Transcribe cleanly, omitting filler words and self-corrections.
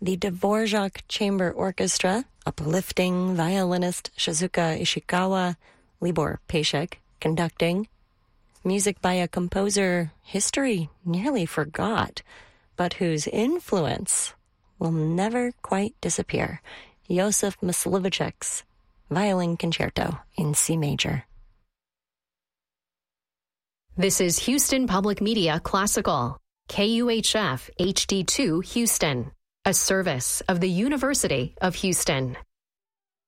the Dvorak Chamber Orchestra, uplifting violinist Shizuka Ishikawa, Libor Pashek conducting. Music by a composer history nearly forgot, but whose influence will never quite disappear. Joseph Mysliveček's Violin Concerto in C major. This is Houston Public Media Classical, KUHF HD2 Houston, a service of the University of Houston.